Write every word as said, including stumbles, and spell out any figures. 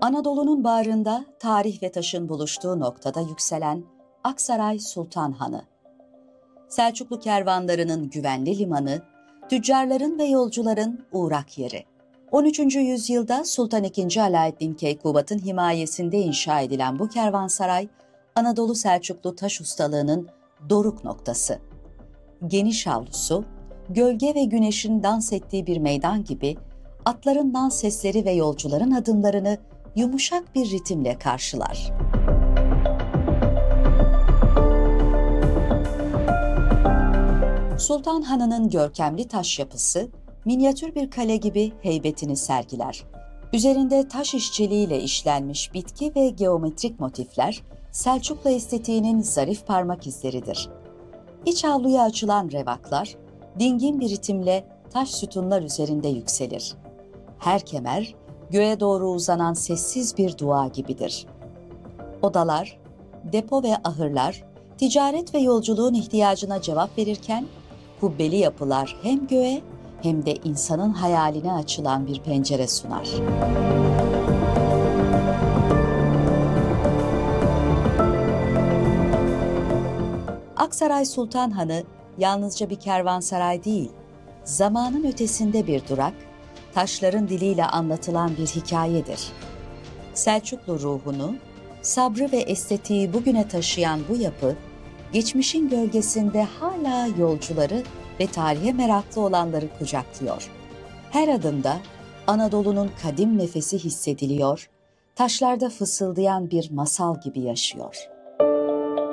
Anadolu'nun bağrında tarih ve taşın buluştuğu noktada yükselen Aksaray Sultan Hanı. Selçuklu kervanlarının güvenli limanı, tüccarların ve yolcuların uğrak yeri. on üçüncü yüzyılda Sultan ikinci. Alaaddin Keykubat'ın himayesinde inşa edilen bu kervansaray, Anadolu Selçuklu taş ustalığının doruk noktası. Geniş avlusu, gölge ve güneşin dans ettiği bir meydan gibi, atların dans sesleri ve yolcuların adımlarını yumuşak bir ritimle karşılar. Sultan Hanı'nın görkemli taş yapısı, minyatür bir kale gibi heybetini sergiler. Üzerinde taş işçiliğiyle işlenmiş bitki ve geometrik motifler, Selçuklu estetiğinin zarif parmak izleridir. İç avluya açılan revaklar, dingin bir ritimle taş sütunlar üzerinde yükselir. Her kemer, göğe doğru uzanan sessiz bir dua gibidir. Odalar, depo ve ahırlar, ticaret ve yolculuğun ihtiyacına cevap verirken, kubbeli yapılar hem göğe hem de insanın hayaline açılan bir pencere sunar. Aksaray Sultan Hanı yalnızca bir kervansaray değil, zamanın ötesinde bir durak, taşların diliyle anlatılan bir hikayedir. Selçuklu ruhunu, sabrı ve estetiği bugüne taşıyan bu yapı, geçmişin gölgesinde hala yolcuları ve tarihe meraklı olanları kucaklıyor. Her adımda Anadolu'nun kadim nefesi hissediliyor, taşlarda fısıldayan bir masal gibi yaşıyor.